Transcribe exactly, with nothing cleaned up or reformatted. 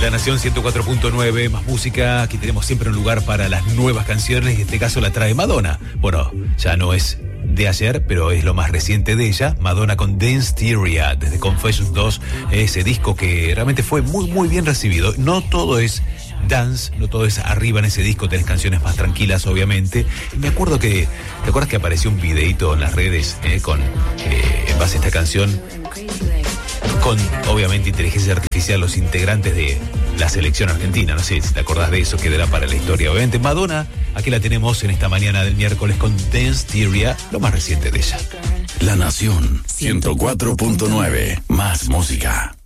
La Nación ciento cuatro punto nueve, más música. Aquí tenemos siempre un lugar para las nuevas canciones y en este caso la trae Madonna. Bueno, ya no es de ayer, pero es lo más reciente de ella. Madonna con Danceteria, desde Confessions dos, ese disco que realmente fue muy, muy bien recibido. No todo es dance, no todo es arriba en ese disco, tenés canciones más tranquilas, obviamente. Me acuerdo que, ¿te acuerdas que apareció un videito en las redes eh, con, eh, en base a esta canción? Con, obviamente, inteligencia artificial, los integrantes de la selección argentina. No sé si te acordás de eso, quedará para la historia. Obviamente, Madonna, aquí la tenemos en esta mañana del miércoles con Danceteria, lo más reciente de ella. La Nación ciento cuatro punto nueve, más música.